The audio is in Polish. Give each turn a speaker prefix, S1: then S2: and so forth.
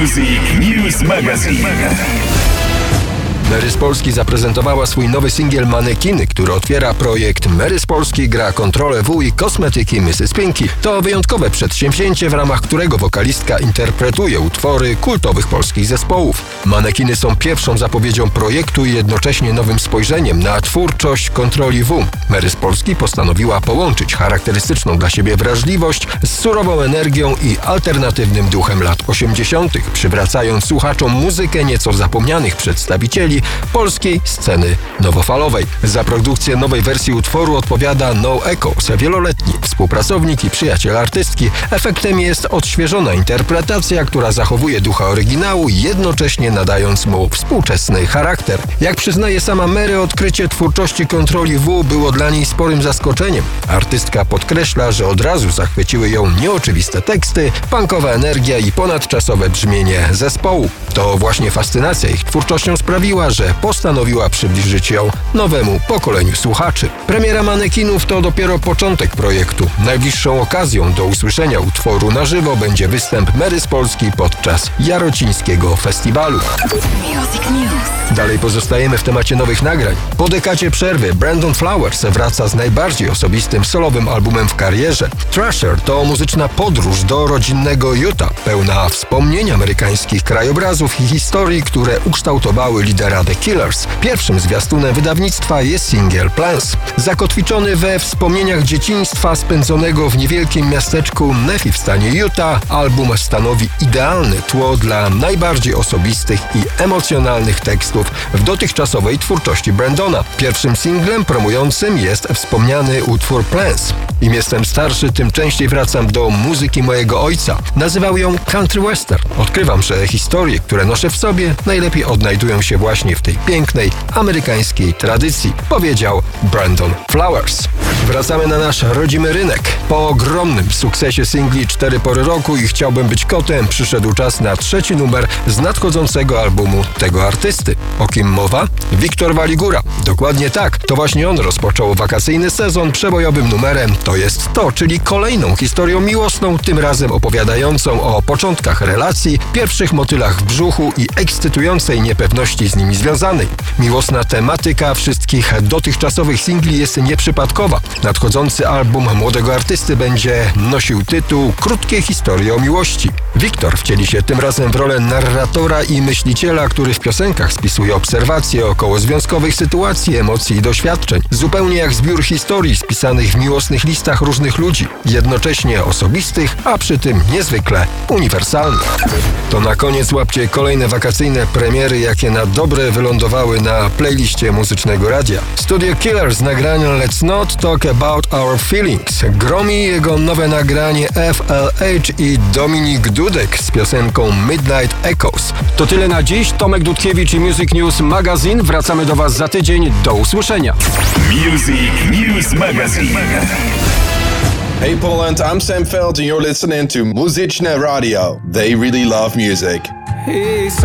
S1: Music News Magazine.
S2: Mary z Polski zaprezentowała swój nowy singiel Manekiny, który otwiera projekt Mary z Polski gra Kontrolę W i kosmetyki Mrs. Pinky. To wyjątkowe przedsięwzięcie, w ramach którego wokalistka interpretuje utwory kultowych polskich zespołów. Manekiny są pierwszą zapowiedzią projektu i jednocześnie nowym spojrzeniem na twórczość Kontroli W. Mary z Polski postanowiła połączyć charakterystyczną dla siebie wrażliwość z surową energią i alternatywnym duchem lat 80., przywracając słuchaczom muzykę nieco zapomnianych przedstawicieli polskiej sceny nowofalowej. Za produkcję nowej wersji utworu odpowiada No Echoes, wieloletni współpracownik i przyjaciel artystki. Efektem jest odświeżona interpretacja, która zachowuje ducha oryginału, jednocześnie nadając mu współczesny charakter. Jak przyznaje sama Mary, odkrycie twórczości Kontroli W było dla niej sporym zaskoczeniem. Artystka podkreśla, że od razu zachwyciły ją nieoczywiste teksty, punkowa energia i ponadczasowe brzmienie zespołu. To właśnie fascynacja ich twórczością sprawiła, że postanowiła przybliżyć ją nowemu pokoleniu słuchaczy. Premiera Manekinów to dopiero początek projektu. Najbliższą okazją do usłyszenia utworu na żywo będzie występ Mary z Polski podczas Jarocińskiego Festiwalu.
S3: Music News.
S2: Dalej pozostajemy w temacie nowych nagrań. Po dekadzie przerwy Brandon Flowers wraca z najbardziej osobistym solowym albumem w karierze. Thrasher to muzyczna podróż do rodzinnego Utah, pełna wspomnień, amerykańskich krajobrazów i historii, które ukształtowały lidera The Killers. Pierwszym zwiastunem wydawnictwa jest singiel Plans. Zakotwiczony we wspomnieniach dzieciństwa spędzonego w niewielkim miasteczku Nephi w stanie Utah, album stanowi idealne tło dla najbardziej osobistych i emocjonalnych tekstów w dotychczasowej twórczości Brandona. Pierwszym singlem promującym jest wspomniany utwór Plans. Im jestem starszy, tym częściej wracam do muzyki mojego ojca. Nazywał ją country western. Odkrywam, że historie, które noszę w sobie, najlepiej odnajdują się właśnie w tej pięknej, amerykańskiej tradycji, powiedział Brandon Flowers. Wracamy na nasz rodzimy rynek. Po ogromnym sukcesie singli 4 pory roku i Chciałbym być kotem przyszedł czas na trzeci numer z nadchodzącego albumu tego artysty. O kim mowa? Wiktor Waligura. Dokładnie tak. To właśnie on rozpoczął wakacyjny sezon przebojowym numerem To jest to, czyli kolejną historią miłosną, tym razem opowiadającą o początkach relacji, pierwszych motylach w brzuchu i ekscytującej niepewności z nimi związanej. Miłosna tematyka wszystkich dotychczasowych singli jest nieprzypadkowa. Nadchodzący album młodego artysty będzie nosił tytuł Krótkie historie o miłości. Wiktor wcieli się tym razem w rolę narratora i myśliciela, który w piosenkach spisuje obserwacje okołozwiązkowych sytuacji, emocji i doświadczeń. Zupełnie jak zbiór historii spisanych w miłosnych listach różnych ludzi, jednocześnie osobistych, a przy tym niezwykle uniwersalnych. To na koniec łapcie kolejne wakacyjne premiery, jakie na dobre wylądowały na playliście muzycznego radia. Studio Killers z nagraniem Let's Not Talk About Our Feelings. Gromi jego nowe nagranie FLH i Dominik Dudek z piosenką Midnight Echoes. To tyle na dziś. Tomek Dudkiewicz i Music News Magazine. Wracamy do Was za tydzień. Do usłyszenia.
S1: Music News Magazine.
S4: Hey Poland, I'm Sam Feld and you're listening to Muzyczne Radio. They really love music.